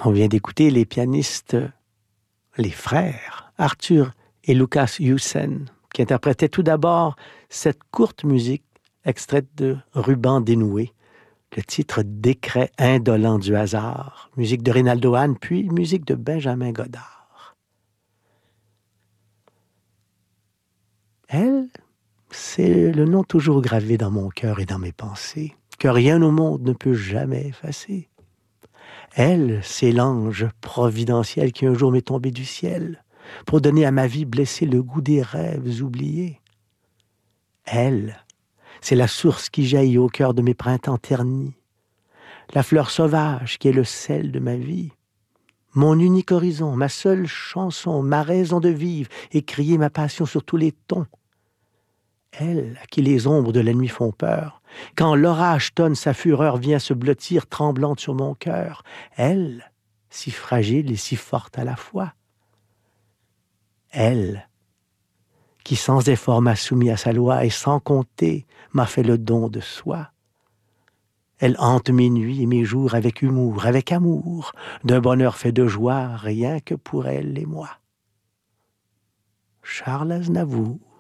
On vient d'écouter les pianistes, les frères, Arthur et Lukas Hewson, qui interprétaient tout d'abord cette courte musique extraite de Ruban dénoué, le titre Décret indolent du hasard, musique de Reynaldo Hahn, puis musique de Benjamin Godard. Elle, c'est le nom toujours gravé dans mon cœur et dans mes pensées, que rien au monde ne peut jamais effacer. Elle, c'est l'ange providentiel qui un jour m'est tombé du ciel pour donner à ma vie blessée le goût des rêves oubliés. Elle, c'est la source qui jaillit au cœur de mes printemps ternis, la fleur sauvage qui est le sel de ma vie, mon unique horizon, ma seule chanson, ma raison de vivre et crier ma passion sur tous les tons. Elle, à qui les ombres de la nuit font peur, quand l'orage tonne, sa fureur vient se blottir tremblante sur mon cœur. Elle, si fragile et si forte à la fois. Elle, qui sans effort m'a soumis à sa loi et sans compter m'a fait le don de soi. Elle hante mes nuits et mes jours avec humour, avec amour, d'un bonheur fait de joie, rien que pour elle et moi. Charles Aznavour.